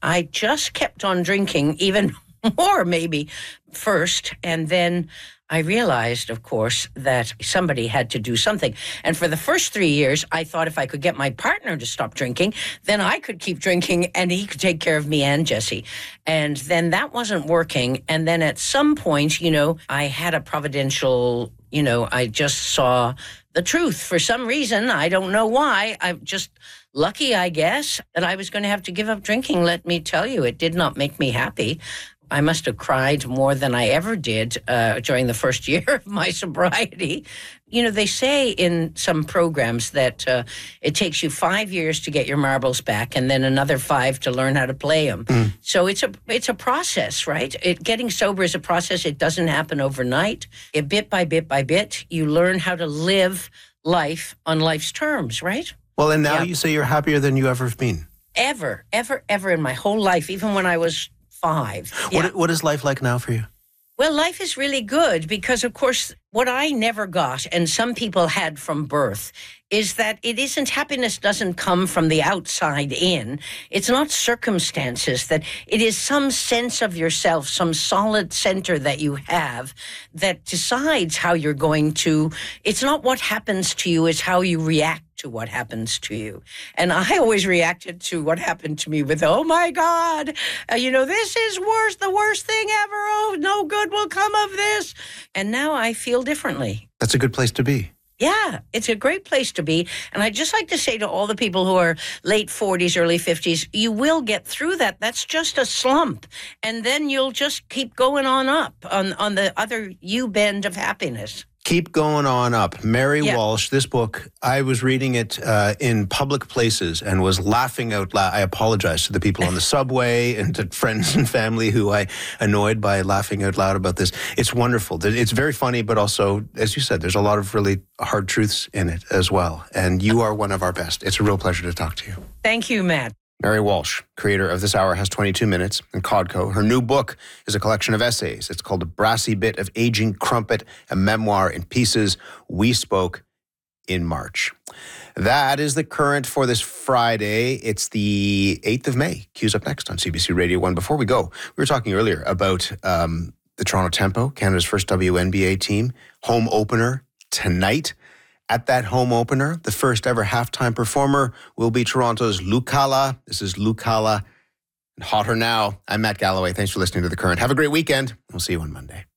I just kept on drinking even more maybe first, and then I realized, of course, that somebody had to do something. And for the first 3 years, I thought if I could get my partner to stop drinking, then I could keep drinking and he could take care of me and Jesse. And then that wasn't working. And then at some point, I had a providential, I just saw the truth. For some reason, I don't know why. I'm just lucky, I guess, that I was going to have to give up drinking. Let me tell you, it did not make me happy. I must have cried more than I ever did during the first year of my sobriety. They say in some programs that it takes you 5 years to get your marbles back and then another 5 to learn how to play them. So it's a process, right? Getting sober is a process. It doesn't happen overnight. Bit by bit, you learn how to live life on life's terms, right? Well, and now you say you're happier than you ever have been. Ever in my whole life, even when I was 5. Yeah. What is life like now for you? Well, life is really good because, of course, what I never got, and some people had from birth, is that happiness doesn't come from the outside in. It's not circumstances, that it is some sense of yourself, some solid center that you have that decides how you're going to. It's not what happens to you, it's how you react to what happens to you. And I always reacted to what happened to me with, oh my God, this is the worst thing ever. Oh, no good will come of this. And now I feel differently. That's a good place to be. Yeah, it's a great place to be. And I'd just like to say to all the people who are late 40s, early 50s, you will get through that. That's just a slump. And then you'll just keep going on up on the other U-bend of happiness. Keep going on up. Mary Walsh, this book, I was reading it in public places and was laughing out loud. I apologize to the people on the subway and to friends and family who I annoyed by laughing out loud about this. It's wonderful. It's very funny, but also, as you said, there's a lot of really hard truths in it as well. And you are one of our best. It's a real pleasure to talk to you. Thank you, Matt. Mary Walsh, creator of This Hour Has 22 Minutes and Codco. Her new book is a collection of essays. It's called A Brassy Bit of Aging Crumpet, a memoir in pieces. We spoke in March. That is the current for this Friday. It's the 8th of May. Cue's up next on CBC Radio 1. Before we go, we were talking earlier about the Toronto Tempo, Canada's first WNBA team, home opener tonight. At that home opener, the first ever halftime performer will be Toronto's Lucala. This is Lucala and Hotter Now. I'm Matt Galloway. Thanks for listening to The Current. Have a great weekend. We'll see you on Monday.